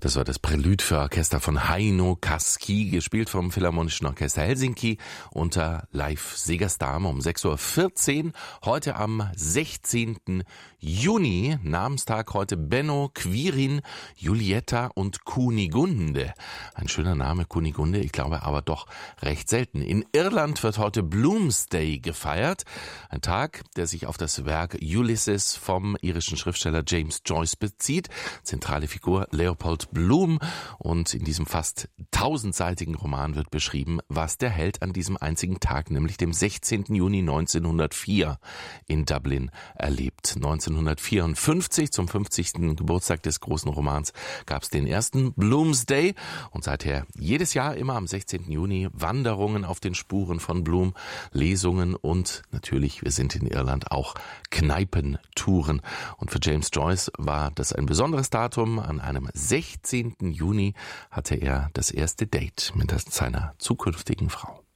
Das war das Prälude für Orchester von Heino Kaski, gespielt vom Philharmonischen Orchester Helsinki unter Leif Segerstam um 6.14 Uhr. Heute am 16. Juni, Namenstag heute Benno, Quirin, Julietta und Kunigunde. Ein schöner Name, Kunigunde, ich glaube aber doch recht selten. In Irland wird heute Bloomsday gefeiert, ein Tag, der sich auf das Werk Ulysses vom irischen Schriftsteller James Joyce bezieht. Zentrale Figur Leopold Bloom, und in diesem fast 1000-seitigen Roman wird beschrieben, was der Held an diesem einzigen Tag, nämlich dem 16. Juni 1904 in Dublin erlebt. 1954, zum 50. Geburtstag des großen Romans, gab es den ersten Bloomsday und seither jedes Jahr immer am 16. Juni Wanderungen auf den Spuren von Bloom, Lesungen und natürlich, wir sind in Irland, auch Kneipentouren. Und für James Joyce war das ein besonderes Datum. An einem 16. Juni hatte er das erste Date mit seiner zukünftigen Frau.